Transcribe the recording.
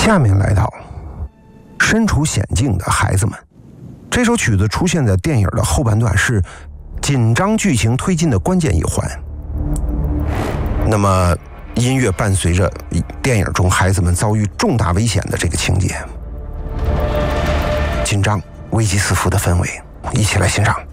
下面来到身处险境的孩子们。这首曲子出现在电影的后半段，是紧张剧情推进的关键一环。那么音乐伴随着电影中孩子们遭遇重大危险的这个情节，紧张危机四伏的氛围，一起来欣赏。